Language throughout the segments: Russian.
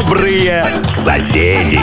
Добрые соседи.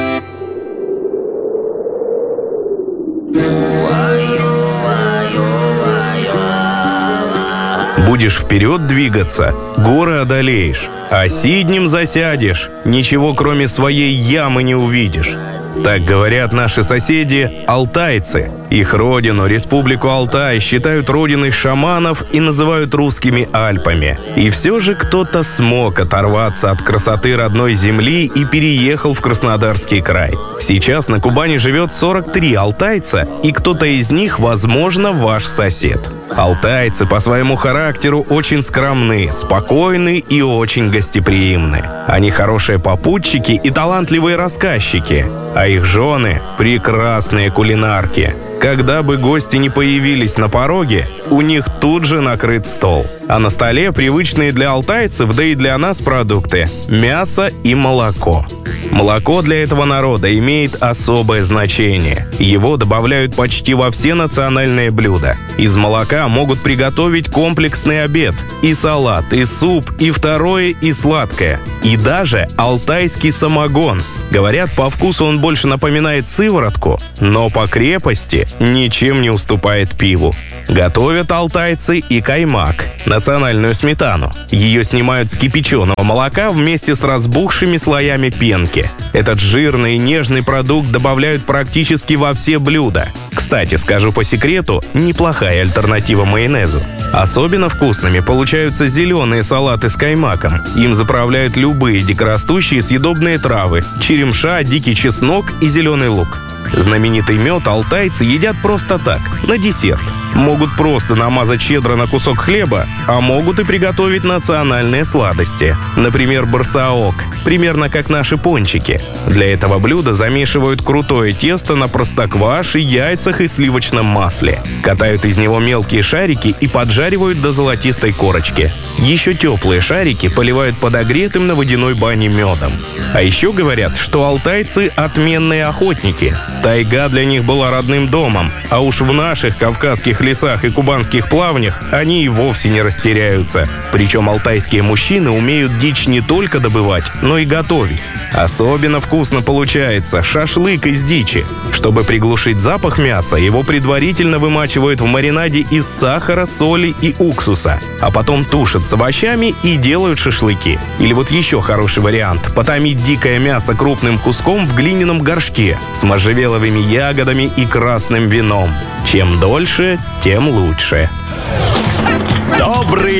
Будешь вперед двигаться, горы одолеешь, а сиднем засядешь, ничего кроме своей ямы не увидишь. Так говорят наши соседи алтайцы. Их родину, Республику Алтай, считают родиной шаманов и называют русскими Альпами. И все же кто-то смог оторваться от красоты родной земли и переехал в Краснодарский край. Сейчас на Кубани живет 43 алтайца, и кто-то из них, возможно, ваш сосед. Алтайцы по своему характеру очень скромны, спокойны и очень гостеприимны. Они хорошие попутчики и талантливые рассказчики, а их жены – прекрасные кулинарки. Когда бы гости не появились на пороге, у них тут же накрыт стол. А на столе привычные для алтайцев, да и для нас продукты – мясо и молоко. Молоко для этого народа имеет особое значение. Его добавляют почти во все национальные блюда. Из молока могут приготовить комплексный обед. И салат, и суп, и второе, и сладкое. И даже алтайский самогон. Говорят, по вкусу он больше напоминает сыворотку, но по крепости ничем не уступает пиву. Готовят алтайцы и каймак, национальную сметану. Ее снимают с кипяченого молока вместе с разбухшими слоями пенки. Этот жирный и нежный продукт добавляют практически во все блюда. Кстати, скажу по секрету, неплохая альтернатива майонезу. Особенно вкусными получаются зеленые салаты с каймаком. Им заправляют любые дикорастущие съедобные травы – черемша, дикий чеснок и зеленый лук. Знаменитый мед алтайцы едят просто так, на десерт. Могут просто намазать щедро на кусок хлеба, а могут и приготовить национальные сладости. Например, барсаок, примерно как наши пончики. Для этого блюда замешивают крутое тесто на простокваше, яйцах и сливочном масле. Катают из него мелкие шарики и поджаривают до золотистой корочки. Еще теплые шарики поливают подогретым на водяной бане медом. А еще говорят, что алтайцы – отменные охотники. Тайга для них была родным домом, а уж в наших кавказских лесах и кубанских плавнях они и вовсе не растеряются. Причем алтайские мужчины умеют дичь не только добывать, но и готовить. Особенно вкусно получается шашлык из дичи. Чтобы приглушить запах мяса, его предварительно вымачивают в маринаде из сахара, соли и уксуса, а потом тушат с овощами и делают шашлыки. Или вот еще хороший вариант – потомить дикое мясо крупным куском в глиняном горшке с можжевеловыми ягодами и красным вином. Чем дольше, тем лучше. Добрый